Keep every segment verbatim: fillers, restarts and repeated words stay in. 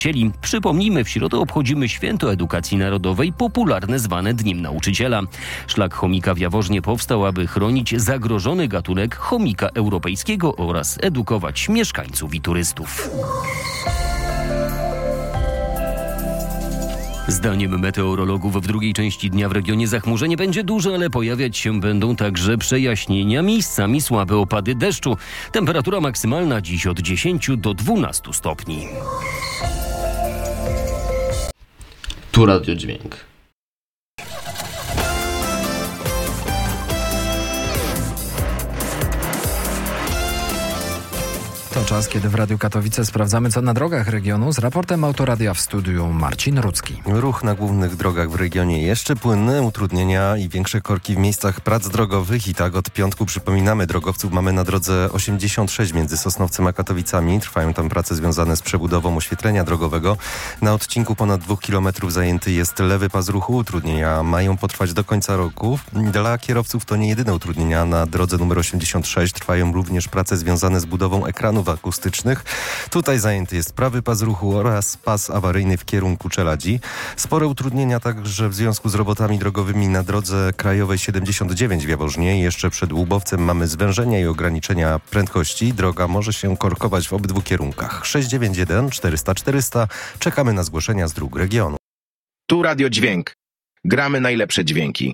Przypomnijmy, w środę obchodzimy święto edukacji narodowej, popularne zwane Dniem Nauczyciela. Szlak chomika w Jaworznie powstał, aby chronić zagrożony gatunek chomika europejskiego oraz edukować mieszkańców i turystów. Zdaniem meteorologów w drugiej części dnia w regionie zachmurzenie będzie duże, ale pojawiać się będą także przejaśnienia, miejscami słabe opady deszczu. Temperatura maksymalna dziś od dziesięciu do dwunastu stopni. Tu Radio Dźwięk. To czas, kiedy w Radiu Katowice sprawdzamy, co na drogach regionu. Z raportem Autoradia w studiu Marcin Rudzki. Ruch na głównych drogach w regionie jeszcze płynny, utrudnienia i większe korki w miejscach prac drogowych. I tak od piątku, przypominamy, drogowców mamy na drodze osiemdziesiąt sześć między Sosnowcem a Katowicami. Trwają tam prace związane z przebudową oświetlenia drogowego. Na odcinku ponad dwóch kilometrów zajęty jest lewy pas ruchu. Utrudnienia mają potrwać do końca roku. Dla kierowców to nie jedyne utrudnienia. Na drodze numer osiemdziesiąt sześć trwają również prace związane z budową ekranów akustycznych. Tutaj zajęty jest prawy pas ruchu oraz pas awaryjny w kierunku Czeladzi. Spore utrudnienia także w związku z robotami drogowymi na drodze krajowej siedemdziesiąt dziewięć w Jaworznie. Jeszcze przed Łubowcem mamy zwężenia i ograniczenia prędkości. Droga może się korkować w obydwu kierunkach. sześć dziewięć jeden czterysta czterysta. Czekamy na zgłoszenia z dróg regionu. Tu Radio Dźwięk. Gramy najlepsze dźwięki.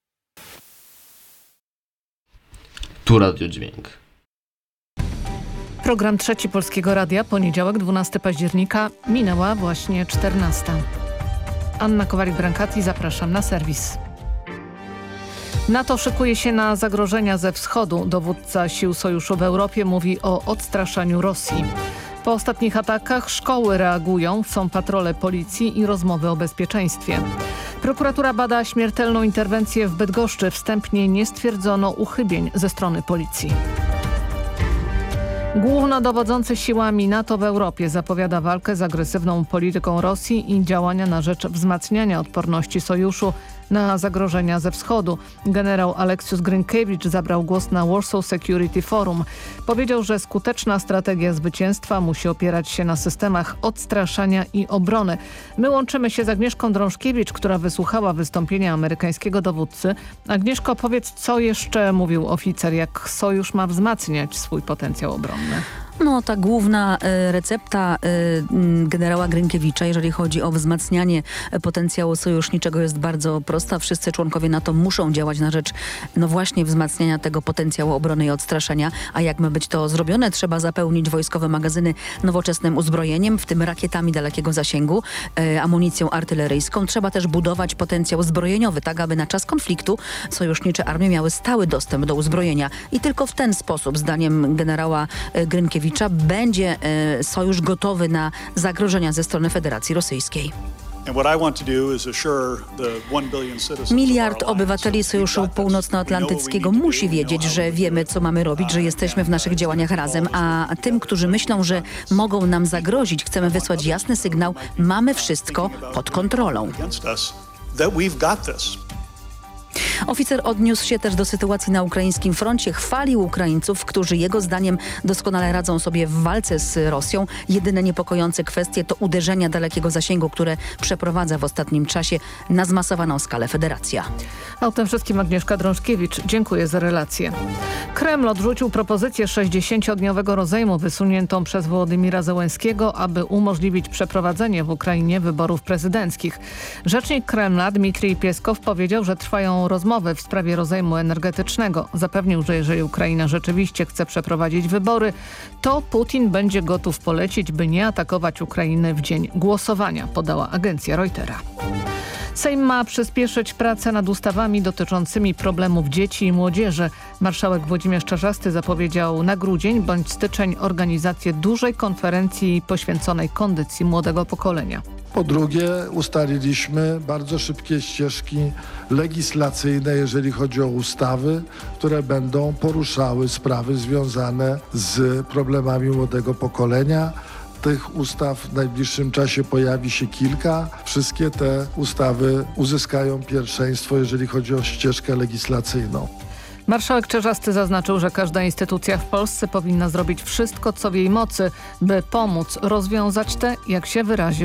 Tu Radio Dźwięk. Program Trzeci Polskiego Radia, poniedziałek, dwunastego października, minęła właśnie czternasta. Anna Kowalik-Brankati, zapraszam na serwis. NATO szykuje się na zagrożenia ze wschodu. Dowódca sił sojuszu w Europie mówi o odstraszaniu Rosji. Po ostatnich atakach szkoły reagują, są patrole policji i rozmowy o bezpieczeństwie. Prokuratura bada śmiertelną interwencję w Bydgoszczy. Wstępnie nie stwierdzono uchybień ze strony policji. Głównodowodzący siłami NATO w Europie zapowiada walkę z agresywną polityką Rosji i działania na rzecz wzmacniania odporności sojuszu na zagrożenia ze wschodu. Generał Aleksius Grynkewicz zabrał głos na Warsaw Security Forum. Powiedział, że skuteczna strategia zwycięstwa musi opierać się na systemach odstraszania i obrony. My łączymy się z Agnieszką Drążkiewicz, która wysłuchała wystąpienia amerykańskiego dowódcy. Agnieszko, powiedz, co jeszcze mówił oficer, jak sojusz ma wzmacniać swój potencjał obronny? No, ta główna y, recepta y, generała Grynkiewicza, jeżeli chodzi o wzmacnianie potencjału sojuszniczego, jest bardzo prosta. Wszyscy członkowie NATO muszą działać na rzecz, no właśnie, wzmacniania tego potencjału obrony i odstraszania. A jak ma być to zrobione? Trzeba zapełnić wojskowe magazyny nowoczesnym uzbrojeniem, w tym rakietami dalekiego zasięgu, y, amunicją artyleryjską. Trzeba też budować potencjał zbrojeniowy, tak aby na czas konfliktu sojusznicze armie miały stały dostęp do uzbrojenia. I tylko w ten sposób, zdaniem generała y, Grynkiewicza, będzie e, sojusz gotowy na zagrożenia ze strony Federacji Rosyjskiej. Miliard obywateli Sojuszu Północnoatlantyckiego musi wiedzieć, że wiemy, co mamy robić, że jesteśmy w naszych działaniach razem, a tym, którzy myślą, że mogą nam zagrozić, chcemy wysłać jasny sygnał: mamy wszystko pod kontrolą. Oficer odniósł się też do sytuacji na ukraińskim froncie. Chwalił Ukraińców, którzy jego zdaniem doskonale radzą sobie w walce z Rosją. Jedyne niepokojące kwestie to uderzenia dalekiego zasięgu, które przeprowadza w ostatnim czasie na zmasowaną skalę Federacja. A o tym wszystkim Agnieszka Drążkiewicz. Dziękuję za relację. Kreml odrzucił propozycję sześćdziesięciodniowego rozejmu wysuniętą przez Wołodymira Zełenskiego, aby umożliwić przeprowadzenie w Ukrainie wyborów prezydenckich. Rzecznik Kremla Dmitrij Pieskow powiedział, że trwają rozmowy w sprawie rozejmu energetycznego. Zapewnił, że jeżeli Ukraina rzeczywiście chce przeprowadzić wybory, to Putin będzie gotów polecić, by nie atakować Ukrainy w dzień głosowania, podała agencja Reutera. Sejm ma przyspieszyć pracę nad ustawami dotyczącymi problemów dzieci i młodzieży. Marszałek Włodzimierz Czarzasty zapowiedział na grudzień bądź styczeń organizację dużej konferencji poświęconej kondycji młodego pokolenia. Po drugie, ustaliliśmy bardzo szybkie ścieżki legislacyjne, jeżeli chodzi o ustawy, które będą poruszały sprawy związane z problemami młodego pokolenia. Tych ustaw w najbliższym czasie pojawi się kilka. Wszystkie te ustawy uzyskają pierwszeństwo, jeżeli chodzi o ścieżkę legislacyjną. Marszałek Czerzasty zaznaczył, że każda instytucja w Polsce powinna zrobić wszystko, co w jej mocy, by pomóc rozwiązać te, jak się wyraził,